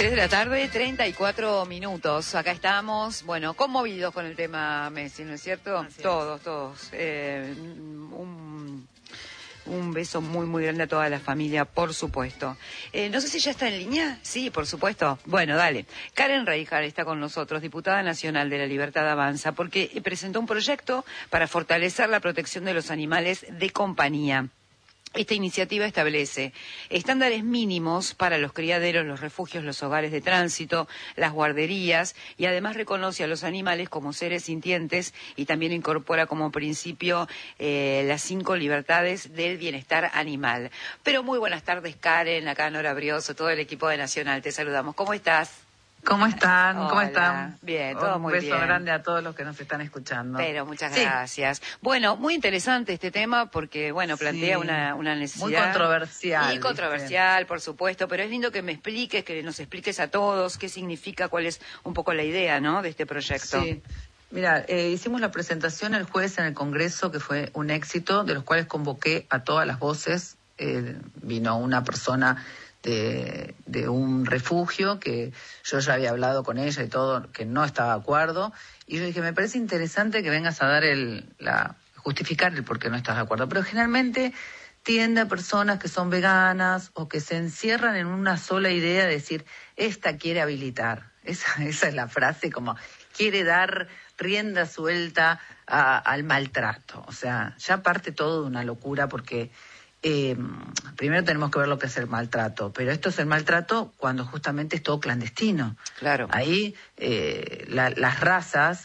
3 de la tarde, 34 minutos. Acá estamos, bueno, conmovidos con el tema Messi, ¿no es cierto? Así es. Todos. Un beso muy, muy grande a toda la familia, por supuesto. No sé si ya está en línea. Sí, por supuesto. Bueno, dale. Karen Reijar está con nosotros, diputada nacional de La Libertad Avanza, porque presentó un proyecto para fortalecer la protección de los animales de compañía. Esta iniciativa establece estándares mínimos para los criaderos, los refugios, los hogares de tránsito, las guarderías y además reconoce a los animales como seres sintientes y también incorpora como principio las 5 libertades del bienestar animal. Pero muy buenas tardes, Karen, acá Nora Brioso, todo el equipo de Nacional, te saludamos. ¿Cómo estás? ¿Cómo están? Hola. ¿Cómo están? Bien, todo muy bien. Un beso grande a todos los que nos están escuchando. Pero muchas gracias. Bueno, muy interesante este tema porque, bueno, plantea una necesidad. Muy controversial. Y controversial, por supuesto, pero es lindo que me expliques, que nos expliques a todos qué significa, cuál es un poco la idea, ¿no?, de este proyecto. Sí. Mira, hicimos la presentación el jueves en el Congreso, que fue un éxito, de los cuales convoqué a todas las voces. Vino una persona de un refugio que yo ya había hablado con ella y todo, que no estaba de acuerdo, y yo dije, me parece interesante que vengas a dar justificar el por qué no estás de acuerdo, pero generalmente tiende a personas que son veganas o que se encierran en una sola idea de decir, esta quiere habilitar, esa es la frase, como quiere dar rienda suelta al maltrato. O sea, ya parte todo de una locura porque primero tenemos que ver lo que es el maltrato, pero esto es el maltrato cuando justamente es todo clandestino. Claro. Ahí las razas